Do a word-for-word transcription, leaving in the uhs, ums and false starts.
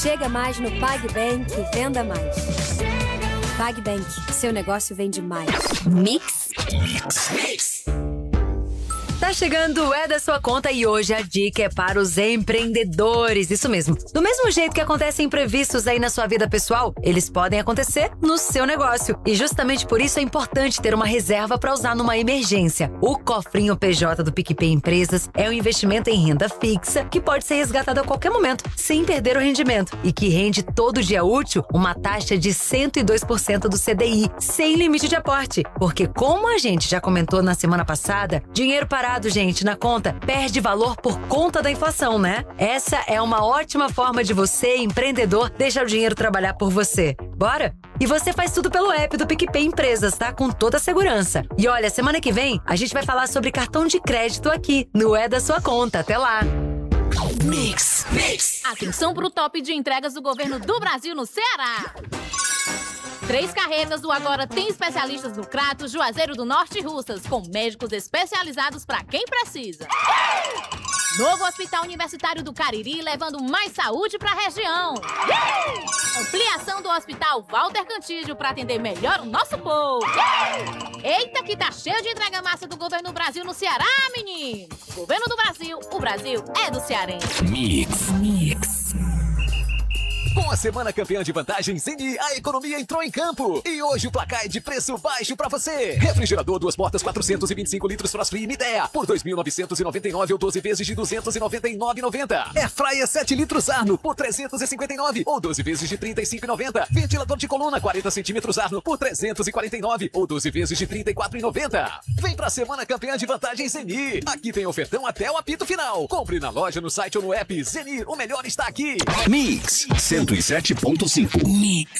Chega mais no PagBank e venda mais. PagBank, seu negócio vende mais. Mix. Mix. Mix. Tá chegando o É da Sua Conta e hoje a dica é para os empreendedores. Isso mesmo. Do mesmo jeito que acontecem imprevistos aí na sua vida pessoal, eles podem acontecer no seu negócio. E justamente por isso é importante ter uma reserva para usar numa emergência. O Cofrinho P J do PicPay Empresas é um investimento em renda fixa que pode ser resgatado a qualquer momento, sem perder o rendimento. E que rende todo dia útil uma taxa de cento e dois por cento do C D I, sem limite de aporte. Porque como a gente já comentou na semana passada, dinheiro parado, gente, na conta, perde valor por conta da inflação, né? Essa é uma ótima forma de você, empreendedor, deixar o dinheiro trabalhar por você. Bora? E você faz tudo pelo app do PicPay Empresas, tá? Com toda a segurança. E olha, semana que vem, a gente vai falar sobre cartão de crédito aqui, no É da Sua Conta. Até lá! Mix, Mix. Atenção pro top de entregas do governo do Brasil no Ceará. Três carretas do Agora tem especialistas no Crato, Juazeiro do Norte e Russas, com médicos especializados para quem precisa. Novo Hospital Universitário do Cariri, levando mais saúde para a região. Ampliação do Hospital Walter Cantídio para atender melhor o nosso povo. Eita, que tá cheio de entrega massa do governo Brasil no Ceará, menino. Governo do Brasil, o Brasil é do cearense. Mix, Mix. Com a semana campeã de vantagens Zeni, a economia entrou em campo. E hoje o placar é de preço baixo pra você. Refrigerador duas portas quatrocentos e vinte e cinco litros Frost-Free Midea por dois mil novecentos e noventa e nove ou doze vezes de duzentos e noventa e nove reais e noventa centavos. Airfryer sete litros Arno por trezentos e cinquenta e nove reais ou doze vezes de trinta e cinco reais e noventa centavos. Ventilador de coluna quarenta centímetros Arno por trezentos e quarenta e nove reais ou doze vezes de trinta e quatro reais e noventa centavos. Vem pra semana campeã de vantagens Zeni. Aqui tem ofertão até o apito final. Compre na loja, no site ou no app. Zeni, o melhor está aqui. Mix cento e sete ponto cinco. Mix.